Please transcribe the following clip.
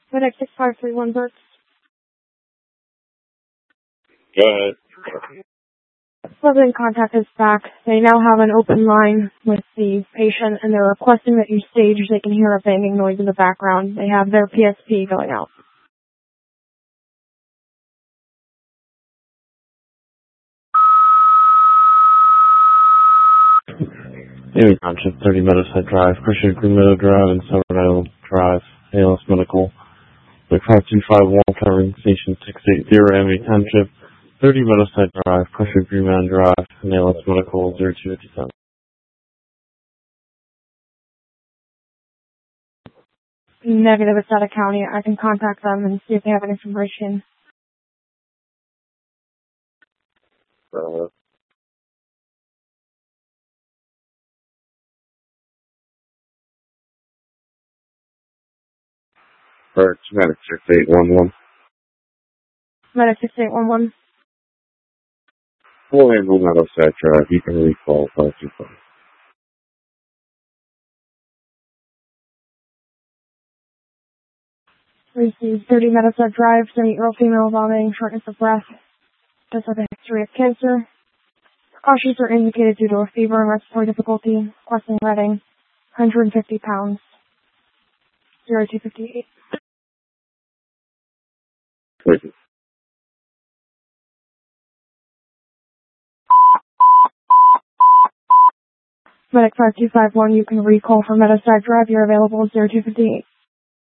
Medic 6531 Burks. Go ahead. Resident contact is back. They now have an open line with the patient, and they're requesting that you stage. They can hear a banging noise in the background. They have their PSP going out. Amy Township, 30 Meadowside Drive, Christian Green Meadow Drive, and Summer Island Drive, ALS Medical. The 5251 covering station 680, Amy Township, 30 Meadowside Drive, Christian Green Meadow Drive, and ALS Medical 0257. Negative, it's out of county. I can contact them and see if they have any information. Birch, Medic 6811. Medic 6811. Full handle Meadowside Drive, you can recall 525. Received 30 Meadowside Drive, 78-year-old female vomiting, shortness of breath. Does have a history of cancer. Precautions are indicated due to a fever and respiratory difficulty. Requesting Reading, 150 pounds. 0258. Thank you. Medic 5251, you can recall for Meadowside Drive. You're available 0258.